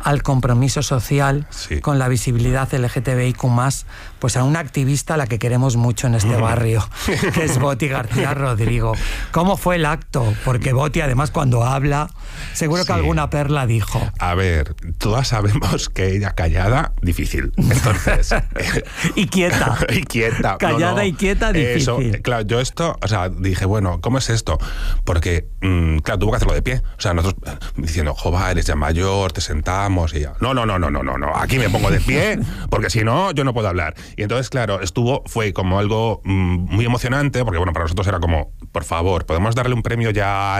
al compromiso social con la visibilidad LGTBIQ+, pues a una activista a la que queremos mucho en este barrio, que es Boti García Rodrigo. ¿Cómo fue el acto? Porque Boti, además, cuando habla, seguro que alguna perla dijo. A ver, todas sabemos que ella callada, difícil. Entonces... y quieta. Y quieta. Callada y quieta, difícil. Eso, claro, yo esto, o sea, dije, bueno, ¿cómo es esto? Porque, claro, tuvo que hacerlo de pie. O sea, nosotros diciendo, jova, eres ya mayor, te sentamos, y ella, no, aquí me pongo de pie, porque si no, yo no puedo hablar. Y entonces, claro, fue como algo muy emocionante, porque bueno, para nosotros era como, por favor, podemos darle un premio ya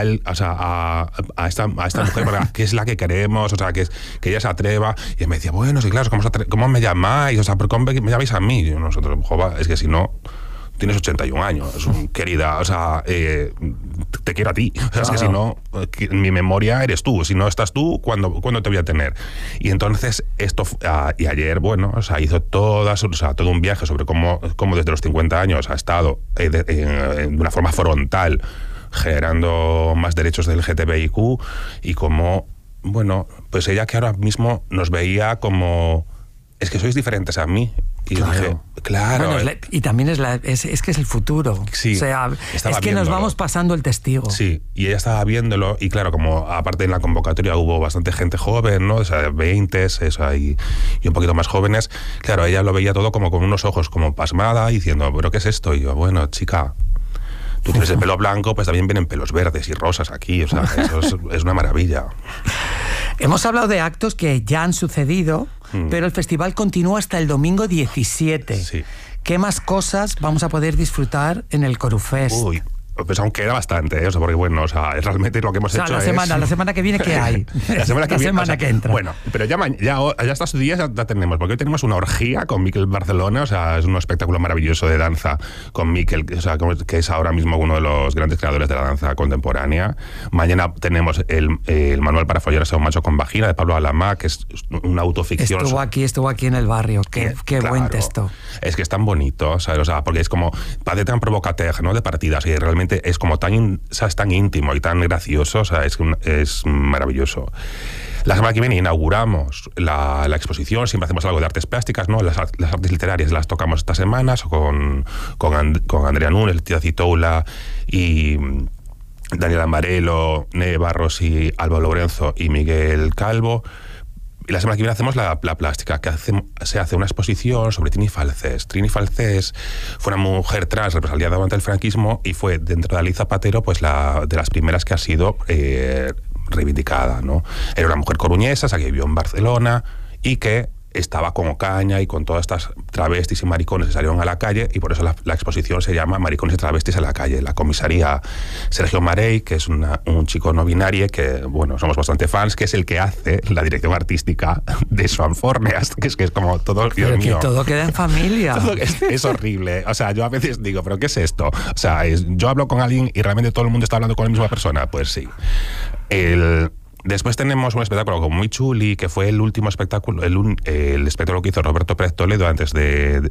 a esta mujer, que es la que queremos, o sea, que ella se atreva. Y él me decía, bueno, sí, claro, ¿cómo me llamáis? O sea, ¿por cómo me llamáis a mí? Y nosotros, jova, es que si no... Tienes 81 años, querida, o sea, te quiero a ti. O sea, claro. Es que si no, en mi memoria eres tú. Si no estás tú, ¿cuándo te voy a tener? Y entonces, y ayer, bueno, o sea, hizo todo un viaje sobre cómo desde los 50 años ha estado de una forma frontal generando más derechos del LGTBIQ y cómo, bueno, pues ella que ahora mismo nos veía como, es que sois diferentes a mí. Y claro. Dije, claro. Bueno, y también es que es el futuro. Sí, o sea, es que viéndolo. Nos vamos pasando el testigo. Sí, y ella estaba viéndolo, y claro, como aparte en la convocatoria hubo bastante gente joven, ¿no? O sea, 20, y un poquito más jóvenes, claro, ella lo veía todo como con unos ojos como pasmada, diciendo, ¿pero qué es esto? Y yo, bueno, chica, tú tienes el pelo blanco, pues también vienen pelos verdes y rosas aquí, o sea, eso es una maravilla. Hemos hablado de actos que ya han sucedido, pero el festival continúa hasta el domingo 17. Sí. ¿Qué más cosas vamos a poder disfrutar en el Corufest? Uy, pues aún queda bastante, o sea, porque bueno, o sea, realmente lo que hemos hecho la semana que viene, ¿qué hay? La semana que entra. Bueno, pero ya estos días ya tenemos, porque hoy tenemos una orgía con Miquel Barcelona, o sea, es un espectáculo maravilloso de danza con Miquel, o sea, que es ahora mismo uno de los grandes creadores de la danza contemporánea. Mañana tenemos el manual para follarse a un macho con vagina de Pablo Alamá, que es una autoficción. Estuvo aquí en el barrio, qué claro, buen texto. Es que es tan bonito, ¿sabes? O sea, porque es como, padre tan provocateur, ¿no? De partidas, y realmente es como es tan íntimo y tan gracioso, o sea, es maravilloso. La semana que viene inauguramos la exposición, siempre hacemos algo de artes plásticas, ¿no? Las artes literarias las tocamos estas semanas con Andrea Núñez, Tía Citoula y Daniel Amarelo, Neve Barros y Alba Lorenzo y Miguel Calvo. Y la semana que viene hacemos la plástica, que se hace una exposición sobre Trini Falcés. Trini Falcés fue una mujer trans represaliada durante el franquismo y fue, dentro de la Ley Zapatero, pues de las primeras que ha sido reivindicada, ¿no? Era una mujer coruñesa, que vivió en Barcelona y que estaba con Ocaña y con todas estas travestis y maricones que salieron a la calle, y por eso la exposición se llama Maricones y travestis en la calle. La comisaría Sergio Marey, que es un chico no binario, que bueno, somos bastante fans, que es el que hace la dirección artística de Swanforneas, que es como todo, Dios mío. Que todo queda en familia. Es horrible. O sea, yo a veces digo, ¿pero qué es esto? O sea, yo hablo con alguien y realmente todo el mundo está hablando con la misma persona. Pues sí. Después tenemos un espectáculo como muy chuli, que fue el último espectáculo, el espectáculo que hizo Roberto Pérez Toledo antes de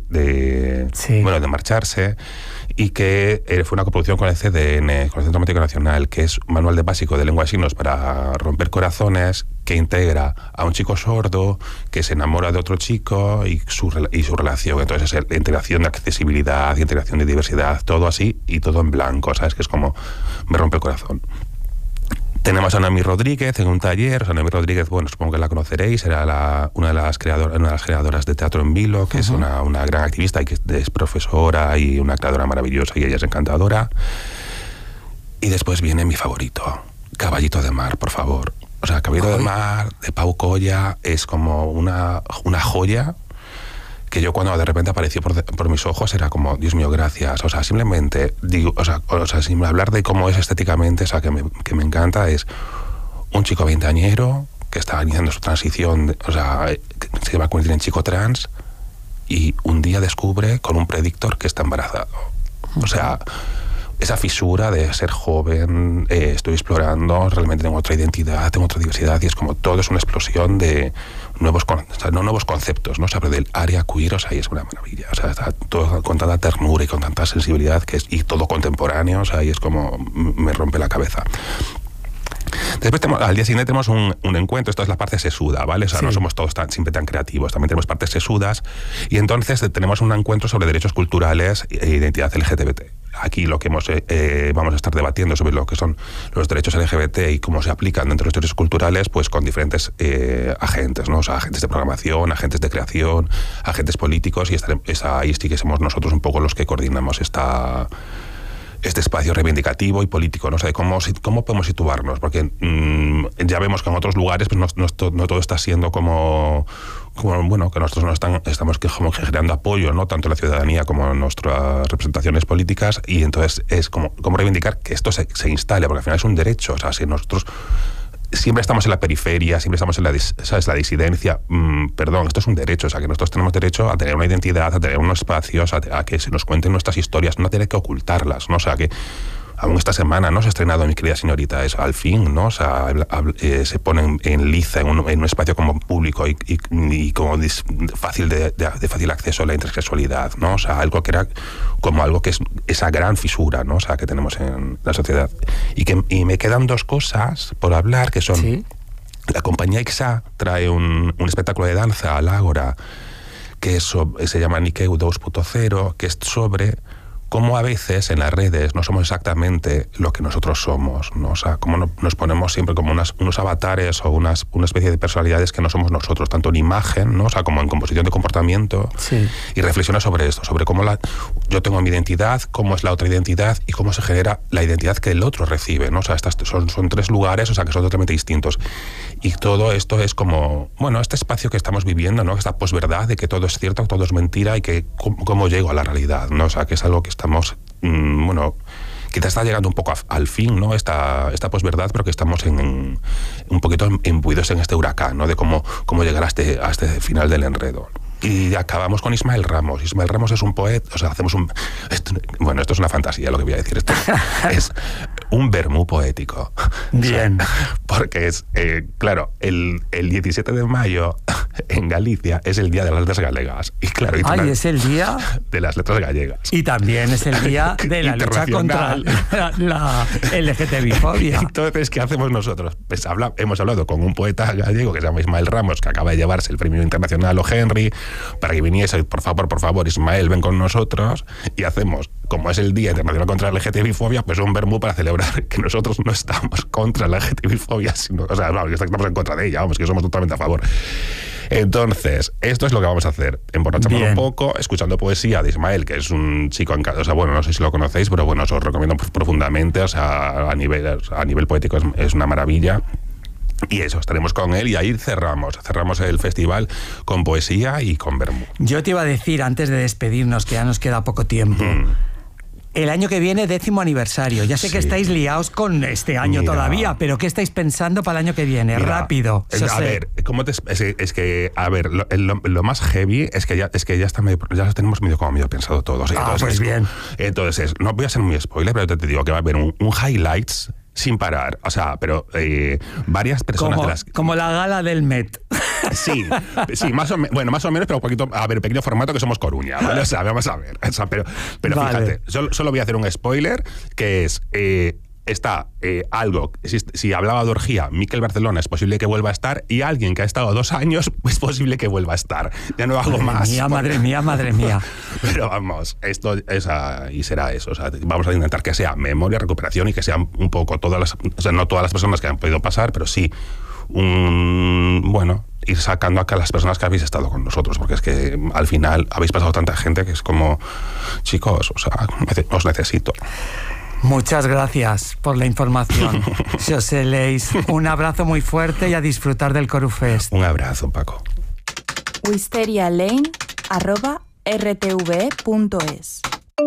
marcharse, y que fue una coproducción con el CDN, con el Centro Médico Nacional, que es un manual de básico de lengua de signos para romper corazones, que integra a un chico sordo que se enamora de otro chico y su relación. Entonces es la integración de accesibilidad, integración de diversidad, todo así y todo en blanco, ¿sabes? Que es como me rompe el corazón. Tenemos a Noemí Rodríguez en un taller. O sea, Noemí Rodríguez, bueno, supongo que la conoceréis, era una de las creadoras de Teatro en Vilo, que es una gran activista y que es profesora y una creadora maravillosa, y ella es encantadora. Y después viene mi favorito, Caballito de Mar, por favor. O sea, Caballito de Mar, de Pau Colla, es como una joya, que yo cuando de repente apareció por mis ojos era como, Dios mío, gracias. O sea, simplemente digo, o sea, sin hablar de cómo es estéticamente, o sea, que me encanta, es un chico veinteañero que está iniciando su transición, o sea, que se va a convertir en chico trans, y un día descubre con un predictor que está embarazado. O sea, esa fisura de ser joven, estoy explorando, realmente tengo otra identidad, tengo otra diversidad, y es como todo es una explosión de nuevos conceptos, ¿no? O sea, pero del área queer, o sea, y es una maravilla. O sea, está todo con tanta ternura y con tanta sensibilidad, y todo contemporáneo, o sea, y es como me rompe la cabeza. Después al día siguiente tenemos un encuentro, esto es la parte sesuda, ¿vale? O sea, no somos todos siempre tan creativos, también tenemos partes sesudas, y entonces tenemos un encuentro sobre derechos culturales e identidad LGBT. Aquí lo que vamos a estar debatiendo sobre lo que son los derechos LGBT y cómo se aplican dentro de los derechos culturales, pues con diferentes agentes, ¿no? O sea, agentes de programación, agentes de creación, agentes políticos, y ahí sí que somos nosotros un poco los que coordinamos este espacio reivindicativo y político, ¿no? O sea, cómo podemos situarnos, porque ya vemos que en otros lugares pues no todo está siendo como bueno, que nosotros no estamos como generando apoyo, ¿no? Tanto en la ciudadanía como en nuestras representaciones políticas, y entonces es como reivindicar que esto se instale, porque al final es un derecho. O sea, si nosotros siempre estamos en la periferia, siempre estamos en la disidencia, esto es un derecho. O sea, que nosotros tenemos derecho a tener una identidad, a tener unos espacios, a que se nos cuenten nuestras historias, no tener que ocultarlas, ¿no? O sea, que aún esta semana, ¿no?, se ha estrenado Mi querida señorita, es al fin, ¿no? O sea, se pone en liza en un espacio como público y como de fácil acceso a la intersexualidad, ¿no? O sea, algo que era como algo que es esa gran fisura, ¿no? O sea, que tenemos en la sociedad. Y me quedan dos cosas por hablar, que son... ¿Sí? La compañía IXA trae un espectáculo de danza al Ágora que se llama Nikeu 2.0, que es sobre cómo a veces en las redes no somos exactamente lo que nosotros somos, ¿no? O sea, cómo nos ponemos siempre como unos avatares o una especie de personalidades que no somos nosotros, tanto en imagen, ¿no? O sea, como en composición de comportamiento. Sí. Y reflexiona sobre esto, sobre cómo yo tengo mi identidad, cómo es la otra identidad y cómo se genera la identidad que el otro recibe, ¿no? O sea, son tres lugares, o sea, que son totalmente distintos. Y todo esto es como, bueno, este espacio que estamos viviendo, ¿no? Esta posverdad de que todo es cierto, todo es mentira y que cómo llego a la realidad, ¿no? O sea, que es algo que estamos, quizás está llegando un poco al fin, ¿no? Esta posverdad, pero que estamos un poquito imbuidos en este huracán, ¿no? De cómo llegar a este final del enredo. Y acabamos con Ismael Ramos. Ismael Ramos es un poeta, o sea, esto es una fantasía lo que voy a decir. Esto es un vermú poético. Bien. O sea, porque es, claro, el 17 de mayo en Galicia es el Día de las Letras Galegas. Y claro, es el Día de las Letras Gallegas. Y también es el Día de la lucha contra la LGTBI-fobia. Entonces, ¿qué hacemos nosotros? Pues hemos hablado con un poeta gallego que se llama Ismael Ramos, que acaba de llevarse el Premio Internacional O. Henry, para que viniese, por favor, Ismael, ven con nosotros, y hacemos, como es el Día Internacional contra la LGTBI-fobia, pues un vermú para celebrar que nosotros no estamos contra la LGTBI-fobia, sino, o sea, no, que estamos en contra de ella, vamos, que somos totalmente a favor. Entonces, esto es lo que vamos a hacer, emborracharnos un poco, escuchando poesía de Ismael, que es un chico, o sea, bueno, no sé si lo conocéis, pero bueno, os lo recomiendo profundamente, o sea, a nivel poético es una maravilla. Y eso, estaremos con él y ahí cerramos el festival con poesía y con vermú. Yo te iba a decir, antes de despedirnos, que ya nos queda poco tiempo, el año que viene, 10º aniversario. Ya sé que estáis liados con este año todavía, pero ¿qué estáis pensando para el año que viene? Rápido. Ver, lo más heavy es que ya lo tenemos medio pensado todos. Pues bien. Entonces, no voy a ser muy spoiler, pero te digo que va a haber un highlights sin parar, o sea, pero varias personas como la gala del Met. Sí, más o menos, pero un poquito, pequeño formato, que somos Coruña, ¿vale? O sea, vamos a ver. O sea, pero vale. Fíjate, solo voy a hacer un spoiler, que es está algo, si hablaba de orgía, Miquel Barcelona es posible que vuelva a estar, y alguien que ha estado 2 años es posible que vuelva a estar. Ya no hago más. Madre mía. Pero vamos, esto y será eso. O sea, vamos a intentar que sea memoria, recuperación, y que sean un poco no todas las personas que han podido pasar, pero sí ir sacando acá a las personas que habéis estado con nosotros, porque es que al final habéis pasado tanta gente que es como, chicos, o sea, os necesito. Muchas gracias por la información. José Leis, un abrazo muy fuerte y a disfrutar del Corufest. Un abrazo, Paco. wisterialane@rtve.es.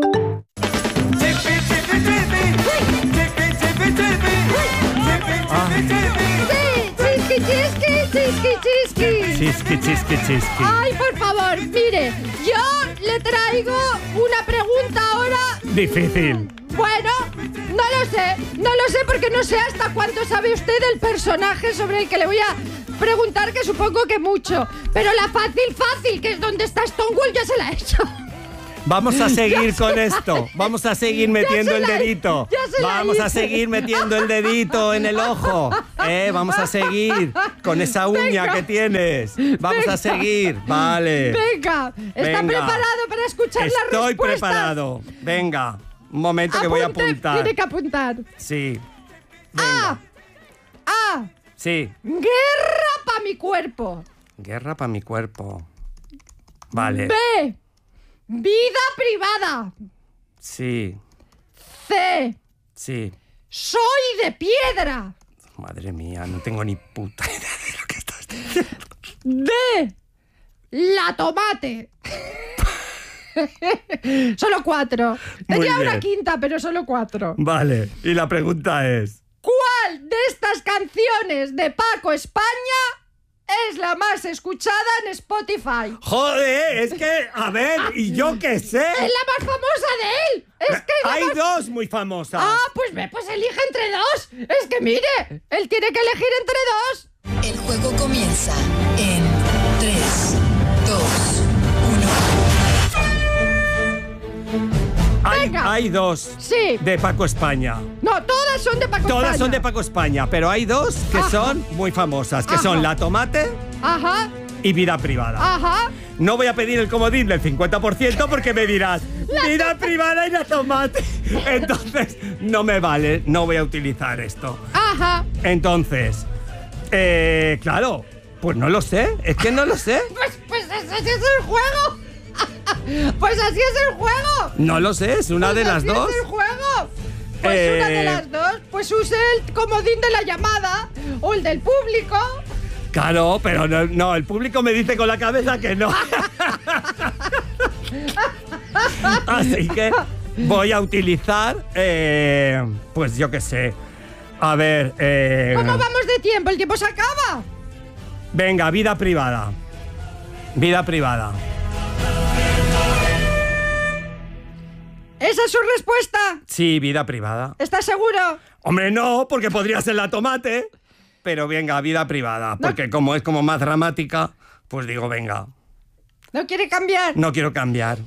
Chisqui. Ay, por favor, mire, yo le traigo una pregunta ahora. Difícil. Bueno, no lo sé porque no sé hasta cuánto sabe usted del personaje sobre el que le voy a preguntar, que supongo que mucho. Pero la fácil, que es donde está Stonewall, ya se la he hecho. Vamos a seguir con esto. Vamos a seguir metiendo el dedito. Vamos a hice. seguir metiendo el dedito en el ojo. Vamos a seguir con esa uña que tienes. Vamos a seguir. Vale. Venga, ¿está preparado para escuchar las respuestas? Estoy preparado. Venga, un momento que voy a apuntar. Tiene que apuntar. Sí. Venga. A. Sí. Guerra para mi cuerpo. Guerra para mi cuerpo. Vale. B. Vida privada. Sí. C. Sí. Soy de piedra. Madre mía, no tengo ni puta idea de lo que estás diciendo. D. La tomate. Solo 4. Tenía Muy una bien. quinta, pero solo 4. Vale, y la pregunta es... ¿Cuál de estas canciones de Paco España es la más escuchada en Spotify? Joder, es que, a ver, ¿y yo qué sé? ¡Es la más famosa de él! ¡Es que es la Hay más... dos muy famosas. Pues elige entre dos. Es que mire, él tiene que elegir entre dos. El juego comienza en 3, 2, 1. Hay dos Sí. de Paco España. No, todas son de Paco Todas España. son de Paco España, pero hay dos que Ajá. son muy famosas, que Ajá. son La Tomate Ajá, y Vida Privada. ajá. No voy a pedir el comodín del 50% porque me dirás Vida Privada y La Tomate. Entonces, no me vale, no voy a utilizar esto. Ajá. Entonces, claro, pues no lo sé, es que no lo sé. Pues así es el juego. Pues así es el juego. No lo sé, es una Pues de las así dos. es el juego. Pues una de Eh, las dos. Pues use el comodín de la llamada o el del público. Claro, pero no, el público me dice con la cabeza que no. Así que voy a utilizar, pues yo qué sé. A ver, ¿Cómo vamos de tiempo? ¿El tiempo se acaba? venga, Vida Privada. Vida Privada. ¿Esa es su respuesta? Sí, Vida Privada. ¿Estás seguro? Hombre, no, porque podría ser La Tomate. Pero venga, Vida Privada. Porque como es como más dramática, pues digo, venga, ¿No quiere cambiar? no quiero cambiar.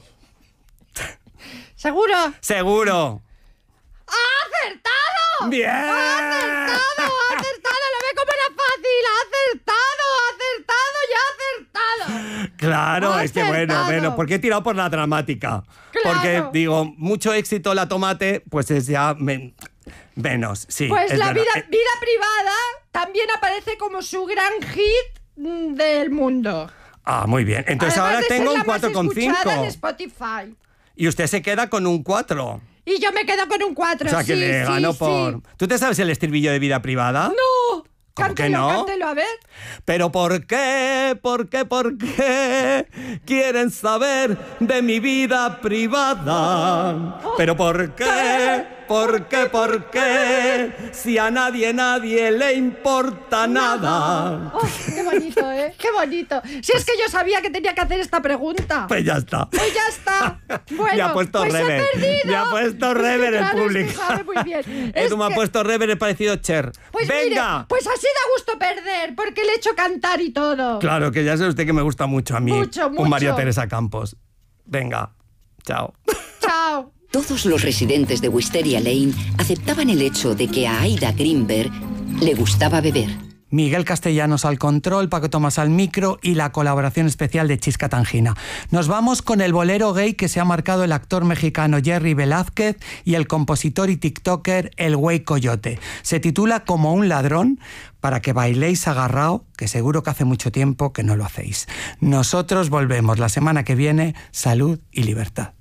¿Seguro? ¡Seguro! ¡Ha acertado! ¡Bien! ¡Ha acertado! ¡Ha acertado! ¡Lo ve como era fácil! ¡Ha acertado! ¡Ha acertado! ¡Ya ha acertado! Claro, Ha es que acertado. bueno, porque he tirado por la dramática. Claro. Porque digo, mucho éxito La Tomate, pues es ya menos, sí. Pues es la verdad. vida privada también aparece como su gran hit del mundo. Muy bien. Entonces Además ahora de ser tengo un la más escuchada en 4,5. Spotify. Y usted se queda con un 4. Y yo me quedo con un 4. O sea, que sí, le sí, gano sí. por... ¿Tú te sabes el estribillo de Vida Privada? ¡No! ¿Cómo que Cántelo, no? cántelo, a ver. Pero ¿por qué? ¿Por qué quieren saber de mi vida privada? Pero ¿por qué? ¿Por qué? Si a nadie le importa nada. Oh, qué bonito, ¿eh? Qué bonito. Si es que yo sabía que tenía que hacer esta pregunta. Pues ya está. Pues ya está. Bueno, Me ha puesto pues rever. he perdido. Me ha puesto Es que rever el claro, es que público. sabe muy bien. Tú me has que- puesto rever, he parecido Cher. Pues ¡venga! mire, pues así da gusto perder, porque le he hecho cantar y todo. Claro, que ya sabe usted que me gusta mucho a mí. Mucho, Un María mucho. Teresa Campos. Venga, chao. Chao. Todos los residentes de Wisteria Lane aceptaban el hecho de que a Aida Greenberg le gustaba beber. Miguel Castellanos al control, Paco Tomás al micro y la colaboración especial de Chisca Tangina. Nos vamos con el bolero gay que se ha marcado el actor mexicano Jerry Velázquez y el compositor y tiktoker El Güey Coyote. Se titula Como un ladrón, para que bailéis agarrao, que seguro que hace mucho tiempo que no lo hacéis. Nosotros volvemos la semana que viene. Salud y libertad.